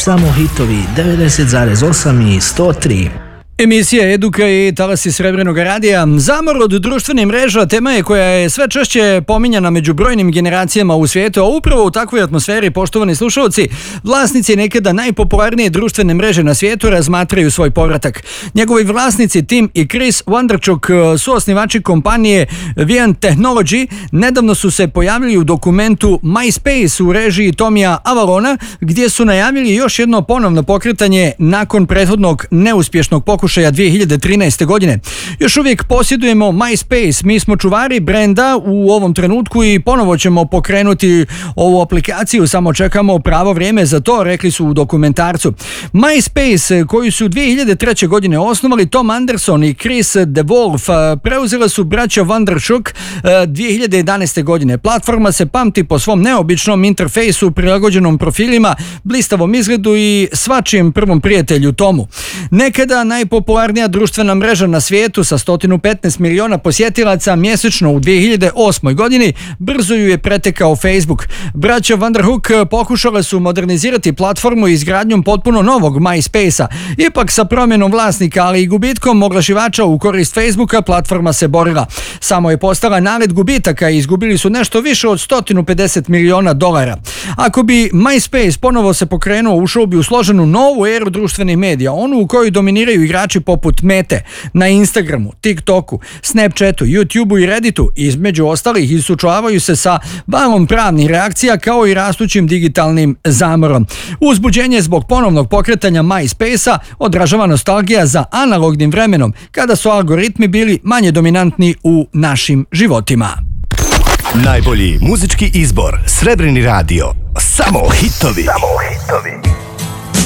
Samo hitovi 90,8 i 103. Emisija Eduka i talasi Srebrenog radija. Zamor od društvenih mreža tema je koja je sve češće pominjana među brojnim generacijama u svijetu, a upravo u takvoj atmosferi, poštovani slušalci, vlasnici nekada najpopularnije društvene mreže na svijetu razmatraju svoj povratak. Njegovi vlasnici Tim i Chris Wonderchuk, suosnivači kompanije Viant Technology, nedavno su se pojavili u dokumentu MySpace u režiji Tomija Avalona, gdje su najavili još jedno ponovno pokretanje nakon prethodnog neuspješnog pokušaja 2013. godine. Još uvijek posjedujemo MySpace, mi smo čuvari brenda u ovom trenutku i ponovo ćemo pokrenuti ovu aplikaciju, samo čekamo pravo vrijeme za to, rekli su u dokumentarcu. MySpace, koju su 2003. godine osnovali Tom Anderson i Chris DeWolf, preuzela su braća Wonderchuk 2011. godine. Platforma se pamti po svom neobičnom interfejsu, prilagođenom profilima, blistavom izgledu i svačijem prvom prijatelju Tomu. Nekada najpopularnija društvena mreža na svijetu sa 115 miliona posjetilaca mjesečno u 2008. godini, brzo ju je pretekao Facebook. Braća Wonderchuk pokušale su modernizirati platformu izgradnjom potpuno novog MySpace-a. Ipak sa promjenom vlasnika, ali i gubitkom oglašivača u korist Facebooka, platforma se borila. Samo je postala nalet gubitaka i izgubili su nešto više od $150 miliona. Ako bi MySpace ponovo se pokrenuo, ušao bi u složenu novu eru društvenih medija, onu u kojoj dominiraju igrači poput Mete na Instagramu, TikToku, Snapchatu, YouTubeu i Redditu. Između ostalih isučavaju se sa valom pravnih reakcija kao i rastućim digitalnim zamorom. Uzbuđenje zbog ponovnog pokretanja MySpace-a odražava nostalgija za analognim vremenom kada su algoritmi bili manje dominantni u našim životima. Najbolji muzički izbor, Srebreni radio, samo hitovi. Samo hitovi.